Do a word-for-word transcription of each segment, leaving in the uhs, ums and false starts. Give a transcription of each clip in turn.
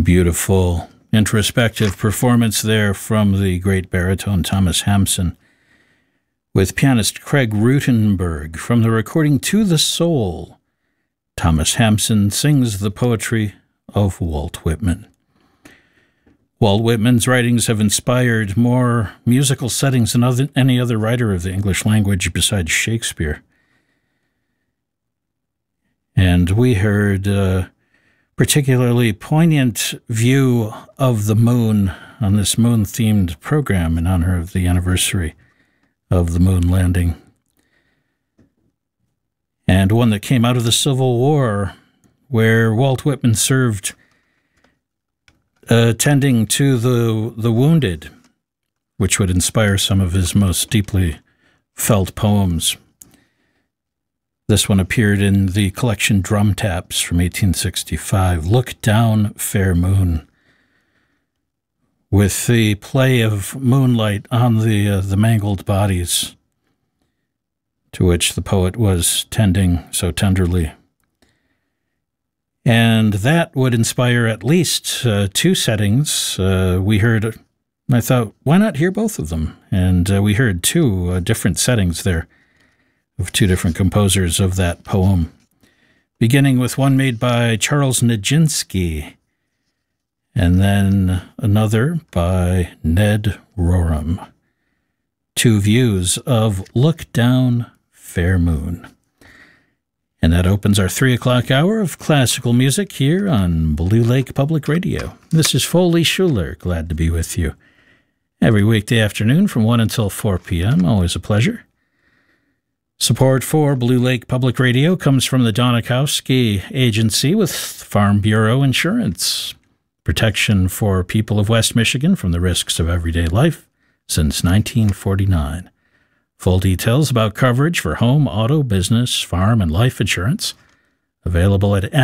Beautiful introspective performance there from the great baritone Thomas Hampson with pianist Craig Rutenberg from the recording To the Soul. Thomas Hampson sings the poetry of Walt Whitman. Walt Whitman's writings have inspired more musical settings than other, any other writer of the English language besides Shakespeare. And we heard a particularly poignant view of the moon on this moon-themed program in honor of the anniversary of the moon landing. And one that came out of the Civil War, where Walt Whitman served uh, tending to the, the wounded, which would inspire some of his most deeply felt poems. This one appeared in the collection Drum Taps from eighteen sixty-five, Look Down, Fair Moon, with the play of moonlight on the, uh, the mangled bodies to which the poet was tending so tenderly. And that would inspire at least uh, two settings. Uh, we heard, I thought, why not hear both of them? And uh, we heard two uh, different settings there of two different composers of that poem, beginning with one made by Charles Nijinsky, and then another by Ned Rorem. Two views of Look Down, Fair Moon. And that opens our three o'clock hour of classical music here on Blue Lake Public Radio. This is Foley Schuler, glad to be with you every weekday afternoon from one until four p m Always a pleasure. Support for Blue Lake Public Radio comes from the Donikowski Agency with Farm Bureau Insurance. Protection for people of West Michigan from the risks of everyday life since nineteen forty-nine. Full details about coverage for home, auto, business, farm, and life insurance available at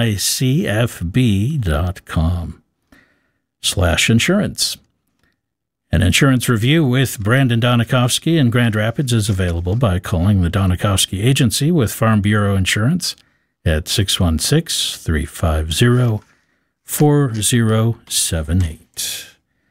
micfb.com slash insurance. An insurance review with Brandon Donikowski in Grand Rapids is available by calling the Donikowski Agency with Farm Bureau Insurance at six one six, three five zero, four zero seven eight.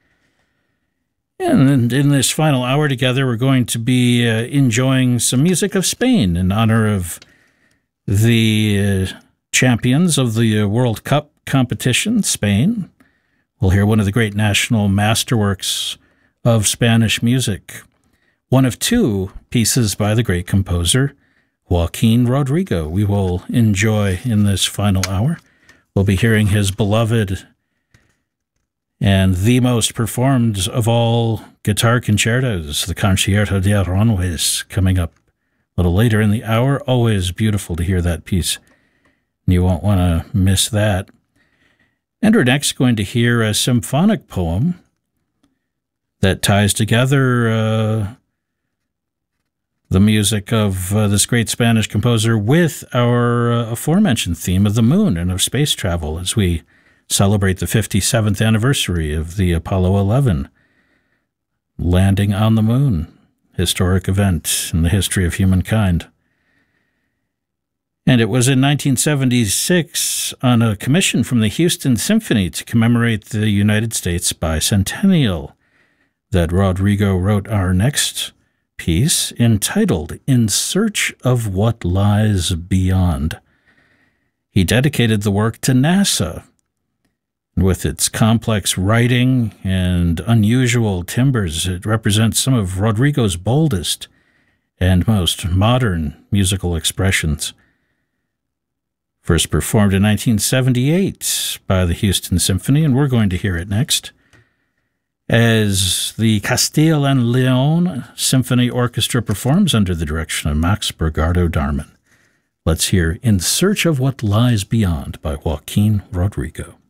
And in this final hour together, we're going to be uh, enjoying some music of Spain in honor of the uh, champions of the uh, World Cup competition, Spain. We'll hear one of the great national masterworks of Spanish music, one of two pieces by the great composer Joaquin Rodrigo we will enjoy in this final hour. We'll be hearing his beloved and the most performed of all guitar concertos, the Concierto de Aranjuez, coming up a little later in the hour. Always beautiful to hear that piece. You won't want to miss that. And we're next going to hear a symphonic poem that ties together uh, the music of uh, this great Spanish composer with our uh, aforementioned theme of the moon and of space travel as we celebrate the fifty-seventh anniversary of the Apollo eleven landing on the moon, historic event in the history of humankind. And it was in nineteen seventy-six, on a commission from the Houston Symphony to commemorate the United States bicentennial, that Rodrigo wrote our next piece entitled In Search of What Lies Beyond. He dedicated the work to NASA. With its complex writing and unusual timbres, it represents some of Rodrigo's boldest and most modern musical expressions. First performed in nineteen seventy-eight by the Houston Symphony, and we're going to hear it next as the Castile and Leon Symphony Orchestra performs under the direction of Max Bergardo-Darman. Let's hear In Search of What Lies Beyond by Joaquin Rodrigo.